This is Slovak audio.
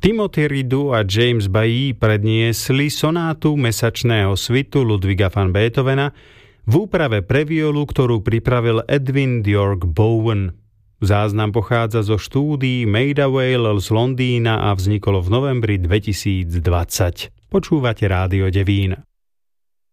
Timothy Ridu a James Bailly predniesli sonátu mesačného svitu Ludwiga van Beethovena v úprave pre violu, ktorú pripravil Edwin York Bowen. Záznam pochádza zo štúdií Maida Vale z Londýna a vzniklo v novembri 2020. Počúvate Rádio Devín.